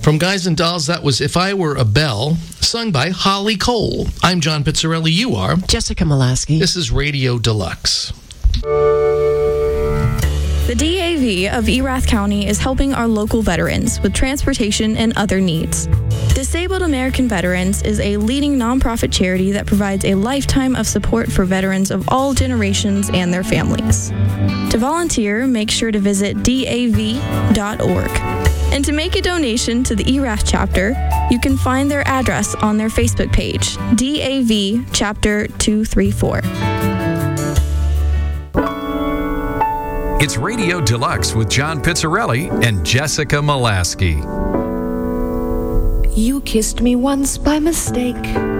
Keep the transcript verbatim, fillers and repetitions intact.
From Guys and Dolls, that was If I Were a Belle, sung by Holly Cole. I'm John Pizzarelli. You are Jessica Molaski. This is Radio Deluxe. The D A V of Erath County is helping our local veterans with transportation and other needs. Disabled American Veterans is a leading nonprofit charity that provides a lifetime of support for veterans of all generations and their families. To volunteer, make sure to visit D A V dot org. And to make a donation to the Erath chapter, you can find their address on their Facebook page, D A V Chapter two thirty-four. It's Radio Deluxe with John Pizzarelli and Jessica Molaski. You kissed me once by mistake.